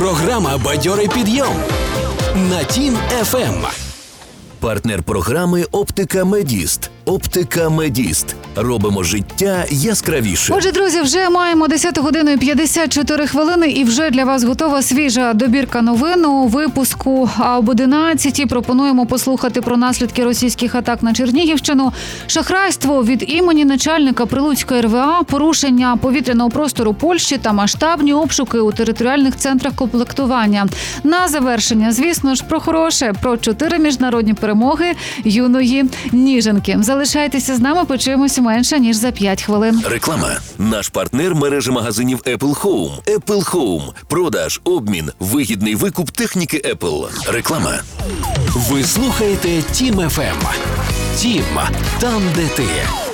Програма «Бадьорий підйом» на Тім ФМ. Партнер програми «Оптика Медіст». «Оптика Медіст». Робимо життя яскравіше. Отже, друзі, вже маємо 10 годину і 54 хвилини, і вже для вас готова свіжа добірка новин у випуску. А об 11-й пропонуємо послухати про наслідки російських атак на Чернігівщину, шахрайство від імені начальника Прилуцької РВА, порушення повітряного простору Польщі та масштабні обшуки у територіальних центрах комплектування. На завершення, звісно ж, про хороше, про 4 міжнародні перемоги юної Ніжинки. Залишайтеся з нами, почуємося менше, ніж за 5 хвилин. Реклама. Наш партнер – мережа магазинів Apple Home. Apple Home. Продаж, обмін, вигідний викуп техніки Apple. Реклама. Ви слухаєте Тім ФМ. Тім – там, де ти.